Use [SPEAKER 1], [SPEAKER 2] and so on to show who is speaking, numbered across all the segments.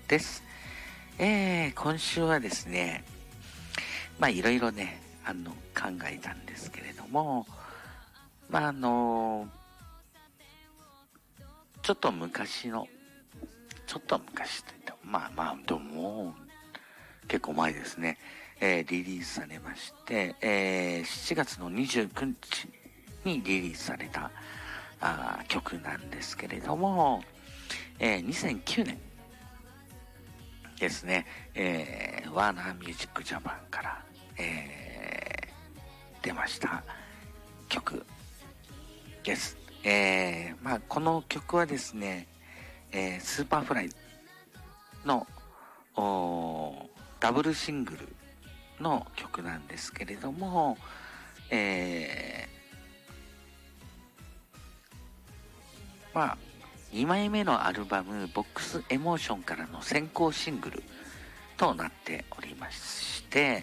[SPEAKER 1] です。今週はですね、いろいろね、考えたんですけれども、ちょっと昔といっても、でももう結構前ですね、リリースされまして、7月の29日にリリースされた曲なんですけれども、2009年ですね、ワーナーミュージックジャパンから、出ました曲です。この曲はですね、スーパーフライのダブルシングルの曲なんですけれども、2枚目のアルバムボックスエモーションからの先行シングルとなっておりまして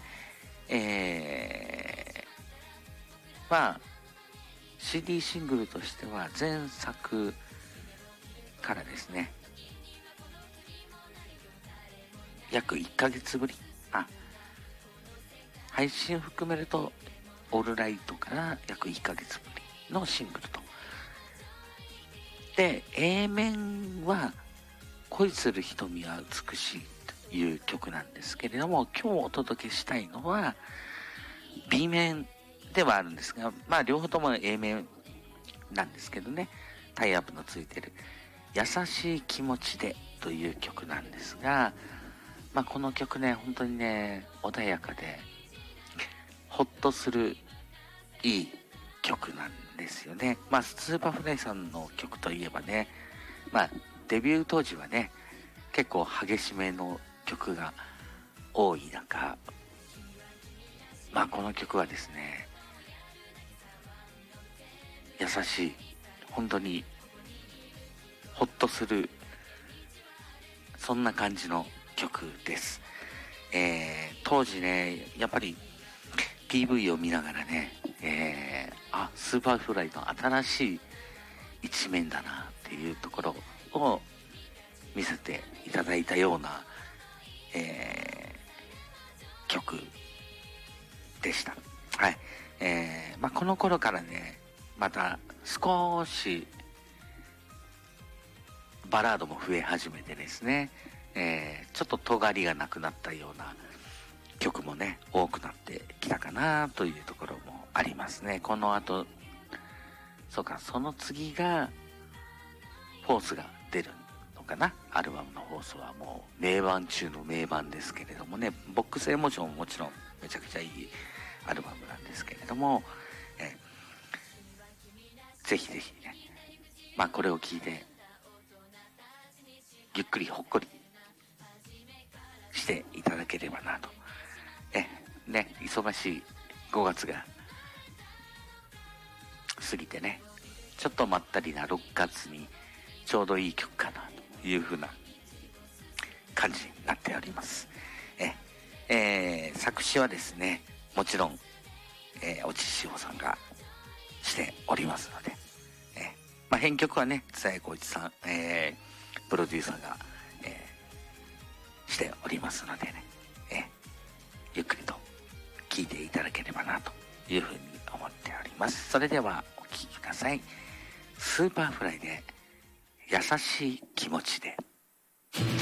[SPEAKER 1] 、CD シングルとしては前作からですね、約1ヶ月ぶり、配信含めるとオールライトから約1ヶ月ぶりのシングルと。で、A 面は恋する瞳は美しいという曲なんですけれども、今日お届けしたいのは B 面ではあるんですが、両方とも A 面なんですけどね、タイアップのついてる優しい気持ちでという曲なんですが、この曲ね、本当にね、穏やかでほっとするいい曲なんですよね。スーパーフライさんの曲といえばね、デビュー当時はね、結構激しめの曲が多い中、この曲はですね、優しい、本当にほっとする、そんな感じの曲です。当時ね、やっぱり PV を見ながらね、スーパーフライの新しい一面だなっていうところを見せていただいたような、曲でした。はい。この頃からね、また少しバラードも増え始めてですね、ちょっと尖りがなくなったような曲もね、多くなってきたかなというところもありますね。この後、その次が、フォースが出るのかな。アルバムのフォースはもう名盤中の名盤ですけれどもね、ボックスエモーションももちろんめちゃくちゃいいアルバムなんですけれども、ぜひぜひね、これを聞いて、ゆっくりほっこりしていただければなと。忙しい5月が過ぎてね、ちょっとまったりな6月にちょうどいい曲かなという風な感じになっております。作詞はですね、もちろん、おちしおさんがしておりますので、編曲はね、津江浩一さん、プロデューサーが、しておりますのでね、ゆっくりと聴いていただければなというふうに思っております。それではお聴きください。スーパーフライで優しい気持ちで。